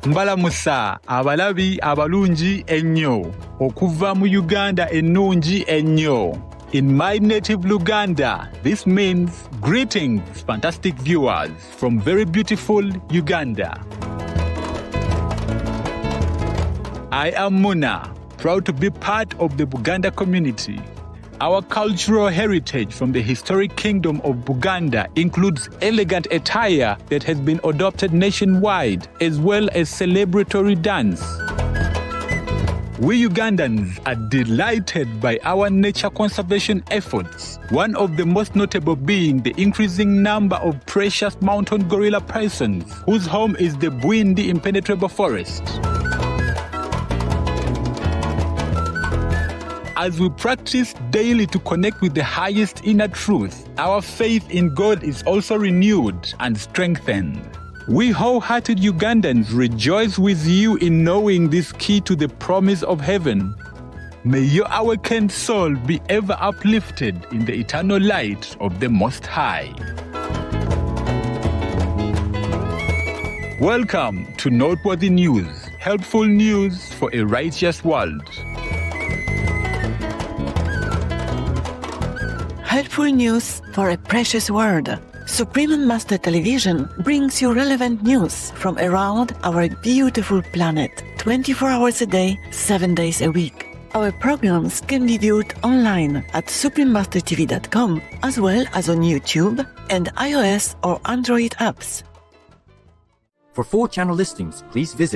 Mbalamusa abalabi abalungi ennyo okuva mu Uganda ennungi ennyo. In my native Luganda, this means greetings, fantastic viewers from very beautiful Uganda. I am Muna, proud to be part of the Buganda community. Our cultural heritage from the historic kingdom of Buganda includes elegant attire that has been adopted nationwide, as well as celebratory dance. We Ugandans are delighted by our nature conservation efforts, one of the most notable being the increasing number of precious mountain gorilla pythons, whose home is the Bwindi impenetrable forest. As we practice daily to connect with the highest inner truth, our faith in God is also renewed and strengthened. We wholehearted Ugandans rejoice with you in knowing this key to the promise of heaven. May your awakened soul be ever uplifted in the eternal light of the Most High. Welcome to Noteworthy News, helpful news for a righteous world. Helpful news for a precious world. Supreme Master Television brings you relevant news from around our beautiful planet, 24 hours a day, 7 days a week. Our programs can be viewed online at suprememastertv.com, as well as on YouTube and iOS or Android apps. For full channel listings, please visit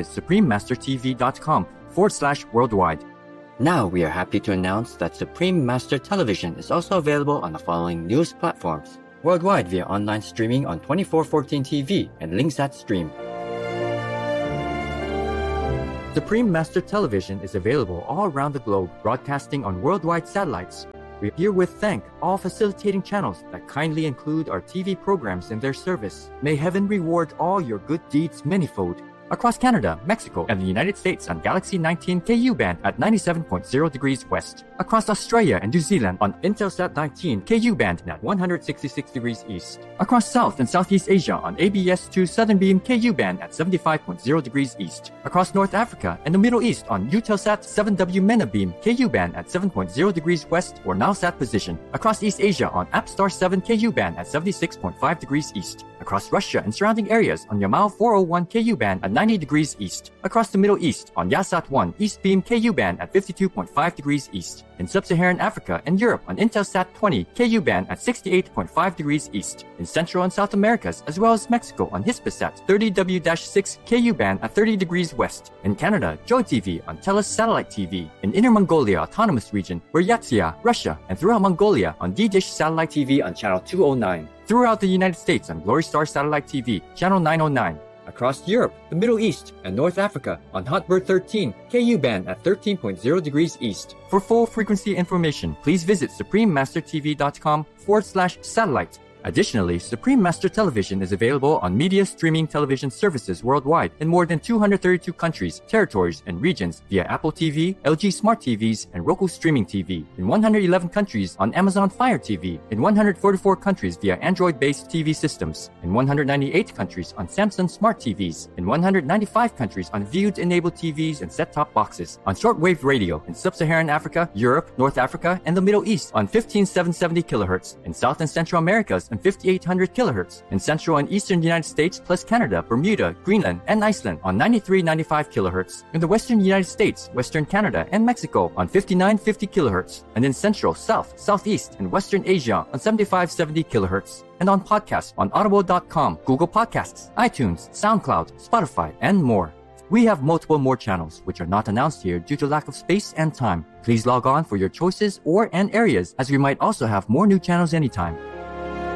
suprememastertv.com/worldwide. Now we are happy to announce that Supreme Master Television is also available on the following news platforms. Worldwide via online streaming on 2414 TV and Linksat Stream. Supreme Master Television is available all around the globe, broadcasting on worldwide satellites. We herewith thank all facilitating channels that kindly include our TV programs in their service. May heaven reward all your good deeds manyfold. Across Canada, Mexico, and the United States on Galaxy 19 KU band at 97.0 degrees west. Across Australia and New Zealand on Intelsat 19 KU band at 166 degrees east. Across South and Southeast Asia on ABS2 Southern Beam KU band at 75.0 degrees east. Across North Africa and the Middle East on Eutelsat 7W MENA Beam KU band at 7.0 degrees west or Nowsat position. Across East Asia on APSTAR 7 KU band at 76.5 degrees east. Across Russia and surrounding areas on Yamal 401 KU band at 90 degrees east. Across the Middle East on Yasat 1 East Beam KU band at 52.5 degrees east. In Sub-Saharan Africa and Europe on Intelsat 20 KU band at 68.5 degrees east. In Central and South Americas as well as Mexico on Hispasat 30W-6 KU band at 30 degrees west. In Canada, Joy TV on TELUS Satellite TV. In Inner Mongolia Autonomous Region, Buryatia, Russia, and throughout Mongolia on D-Dish Satellite TV on channel 209. Throughout the United States on Glory Star Satellite TV, channel 909. Across Europe, the Middle East, and North Africa on Hotbird 13 KU band at 13.0 degrees east. For full frequency information, please visit suprememastertv.com/satellite. Additionally, Supreme Master Television is available on media streaming television services worldwide in more than 232 countries, territories, and regions via Apple TV, LG Smart TVs, and Roku Streaming TV. In 111 countries on Amazon Fire TV. In 144 countries via Android-based TV systems. In 198 countries on Samsung Smart TVs. In 195 countries on Viewed-enabled TVs and set-top boxes. On shortwave radio in Sub-Saharan Africa, Europe, North Africa, and the Middle East on 15770 kHz. In South and Central Americas on 5800 kHz. In Central and Eastern United States plus Canada, Bermuda, Greenland, and Iceland on 9395 kHz. In the Western United States, Western Canada, and Mexico on 5950 kHz. And in Central, South, Southeast, and Western Asia on 7570 kHz. And on podcasts on Audible.com, Google Podcasts, iTunes, SoundCloud, Spotify, and more. We have multiple more channels, which are not announced here due to lack of space and time. Please log on for your choices and areas, as we might also have more new channels anytime.